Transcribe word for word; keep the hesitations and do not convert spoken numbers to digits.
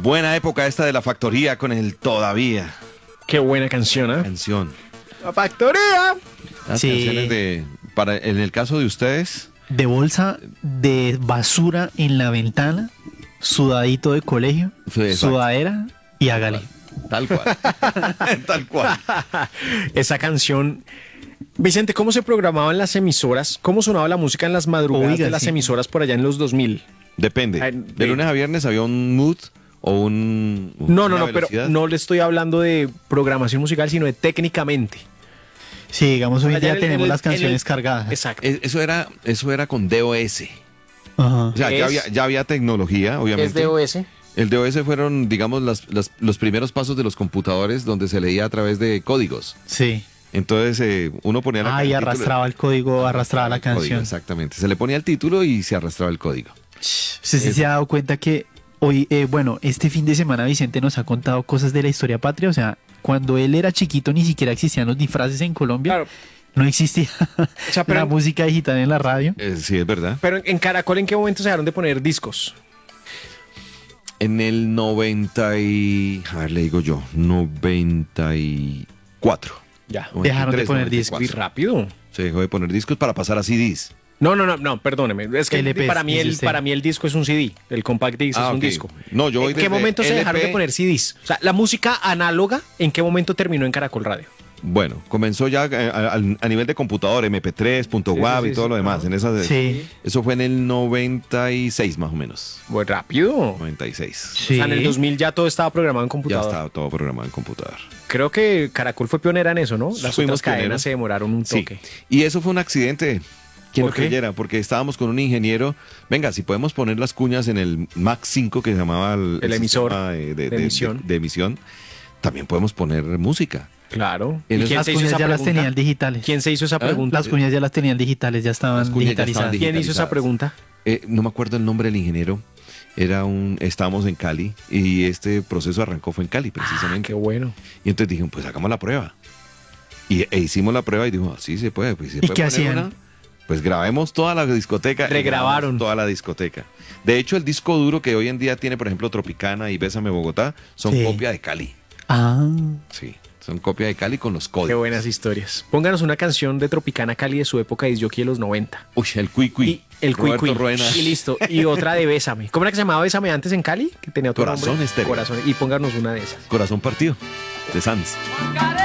Buena época esta de La Factoría con el Todavía. Qué buena canción, ¿eh? Canción. La Factoría. Las Sí. canciones de... Para, en el caso de ustedes... De bolsa de basura en la ventana, sudadito de colegio, Sí, exacto. sudadera y hágale. Tal cual. Tal cual. Esa canción. Vicente, ¿cómo se programaban las emisoras? ¿Cómo sonaba la música en las madrugadas Oiga, de las sí. emisoras por allá en los dos mil? Depende. Ay, De de- lunes a viernes había un mood o un... No, no, una no, pero velocidad. no le estoy hablando de programación musical, sino de técnicamente. Sí, digamos, hoy en Allá día en el- tenemos en el- las canciones en el- cargadas. Exacto. Es- Eso era, eso era con D O S. Ajá. O sea, ya Es- había, ya había tecnología, obviamente. Es D O S. El D O S fueron, digamos, las- las- los primeros pasos de los computadores donde se leía a través de códigos. Sí. Entonces eh, uno ponía la Ah, y el título- arrastraba el código, arrastraba la el código, canción. exactamente. Se le ponía el título y se arrastraba el código. ¿Usted sí se ha dado cuenta que hoy, eh, bueno, este fin de semana Vicente nos ha contado cosas de la historia patria? O sea, cuando él era chiquito ni siquiera existían los disfraces en Colombia. Claro. No existía sea, pero- la música digital en la radio. Eh, sí, es verdad. Pero en, en Caracol, ¿en qué momento se dejaron de poner discos? En el noventa y... A ver, le digo yo. noventa y cuatro. Ya. Dejaron de noventa y tres, poner noventa y discos. Muy cuatro. rápido. Se dejó de poner discos para pasar a C Ds. No, no, no, no, perdóneme. Es que L Ps, para mí, dice el, usted. para mí el disco es un C D. El compact disc Ah, es un ok. disco. No, yo voy ¿En qué desde momento se L P? dejaron de poner C Ds? O sea, la música análoga, ¿en qué momento terminó en Caracol Radio? Bueno, comenzó ya eh, a, a- a nivel de computador, M P tres, punto Sí, WAV sí, y todo sí, lo demás. claro. En esa, Sí. Eso fue en el noventa y seis más o menos. Muy rápido. noventa y seis. Sí. O sea, en el dos mil ya todo estaba programado en Ya computador. estaba todo programado en computador. Creo que Caracol fue pionera en eso, ¿no? Las Fuimos otras cadenas pioneros. se demoraron un Sí. toque. Y eso fue un accidente. ¿Quién ¿Por lo qué? creyera? Porque estábamos con un ingeniero. Venga, si podemos poner las cuñas en el Mac cinco que se llamaba el, El emisor sistema de, de- de de- emisión. de- de emisión, también podemos poner música. Claro. En ¿Y esas quién Las se hizo cuñas esa ya las pregunta? tenían digitales. ¿Quién se hizo esa pregunta? Las cuñas ya las tenían digitales, ya estaban Las cuñas ya estaban digitalizadas. ¿Quién hizo esa digitalizadas. pregunta? Eh, no me acuerdo el nombre del ingeniero. Era un, estábamos en Cali y este proceso arrancó fue en Cali precisamente. Qué bueno. Y entonces dijeron, pues hagamos la prueba. Y e hicimos la prueba y dijo, sí se puede. Pues, ¿se ¿Y puede qué poner hacían? una? Pues grabemos toda la discoteca. y Regrabaron. grabamos toda la discoteca. De hecho, el disco duro que hoy en día tiene, por ejemplo, Tropicana y Bésame Bogotá, son Sí. copia de Cali. Ah, Sí, son copia de Cali con los Qué códigos. buenas historias. Pónganos una canción de Tropicana Cali de su época de jockey de los noventa. Uy, el Cui Cui. Y el Cui Roberto Cui. Ruena. Y listo. Y otra de Bésame. ¿Cómo era que se llamaba Bésame antes en Cali? Que tenía otro Corazón nombre. Estéreo. Corazón. Y pónganos una de esas. Corazón partido, de Sanz.